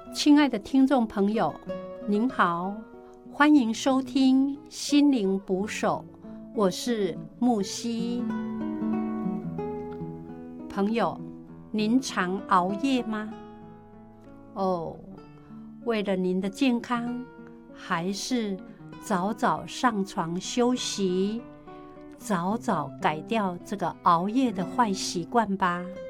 亲爱的听众朋友，您好，欢迎收听心灵捕手，我是木西。朋友，您常熬夜吗？为了您的健康，还是早早上床休息，早早改掉这个熬夜的坏习惯吧。